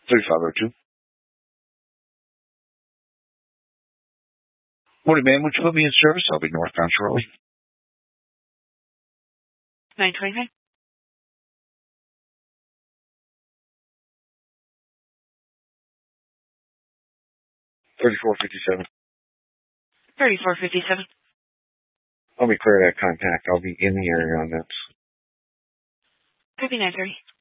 3502. Morning, ma'am. Would you put me in service? I'll be northbound shortly. 929. 3457. 3457. Let me clear that contact. I'll be in the area on that. Copy 930.